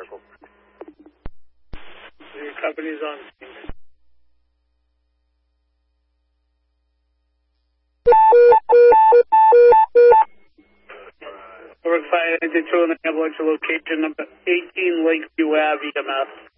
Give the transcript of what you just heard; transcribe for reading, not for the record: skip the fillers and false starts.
circle. Your company's on scene. Work 592 on the ambulance location number 18 Lakeview Ave, EMS.